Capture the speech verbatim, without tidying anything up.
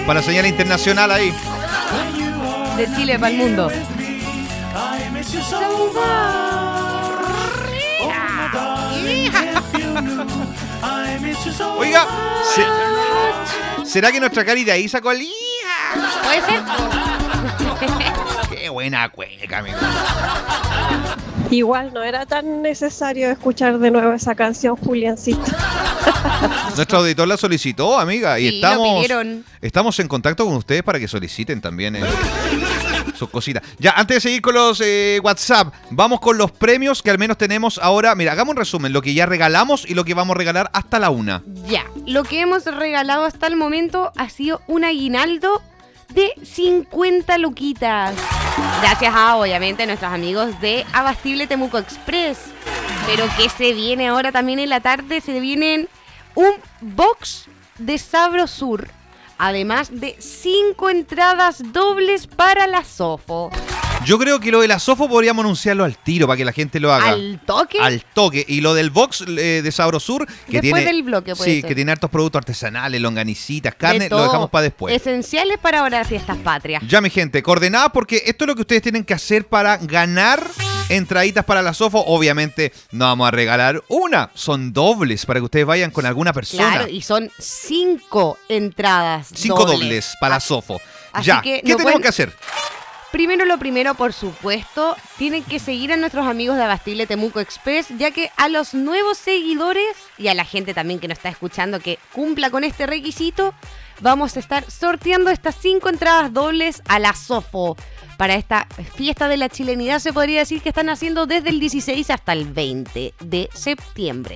Para la señal internacional ahí. De Chile para el mundo. Oiga, ¿se- ¿será que nuestra Cari de ahí sacó el hija? Puede ser. Qué buena cueca, amigo. Igual no era tan necesario escuchar de nuevo esa canción, Juliancito. Nuestro auditor la solicitó, amiga, y Sí, lo estamos, pidieron. estamos en contacto con ustedes para que soliciten también eh, sus cositas. Ya, antes de seguir con los eh, WhatsApp, vamos con los premios que al menos tenemos ahora. Mira, hagamos un resumen, lo que ya regalamos y lo que vamos a regalar hasta la una. Ya, lo que hemos regalado hasta el momento ha sido un aguinaldo de cincuenta luquitas. Gracias a, obviamente, nuestros amigos de Abastible Temuco Express. Pero que se viene ahora también en la tarde, se vienen un box de Sabrosur. Además de cinco entradas dobles para la Sofo. Yo creo que lo de la Sofo podríamos anunciarlo al tiro para que la gente lo haga. ¿Al toque? Al toque. Y lo del box eh, de Sabrosur, que Después tiene, del bloque, puede sí, ser. que tiene hartos productos artesanales, longanicitas, De carne, lo todo. dejamos para después. Esenciales para ahora las fiestas patrias. Ya, mi gente, coordenadas, porque esto es lo que ustedes tienen que hacer para ganar entraditas para la Sofo. Obviamente no vamos a regalar una, son dobles para que ustedes vayan con alguna persona. Claro, y son cinco entradas Cinco dobles, dobles para la Así- Sofo. así Ya, que ¿qué no tenemos pueden- que hacer? Primero lo primero, por supuesto, tienen que seguir a nuestros amigos de Abastible Temuco Express, ya que a los nuevos seguidores y a la gente también que nos está escuchando que cumpla con este requisito, vamos a estar sorteando estas cinco entradas dobles a la Sofo para esta fiesta de la chilenidad, se podría decir que están haciendo desde el dieciséis hasta el veinte de septiembre.